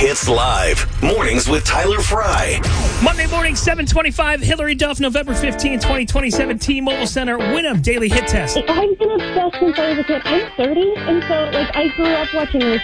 Hits Live. Mornings with Tyler Fry. Monday morning, 7:25. Hillary Duff, November 15, 2027. T-Mobile Center. Winamp Daily Hit Test. I've been obsessed since I was a kid. I'm 30, and so I grew up watching